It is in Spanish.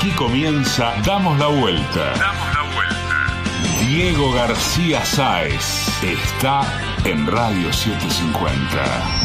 Aquí comienza Damos la Vuelta. Damos la Vuelta. Diego García Sáez está en Radio 750.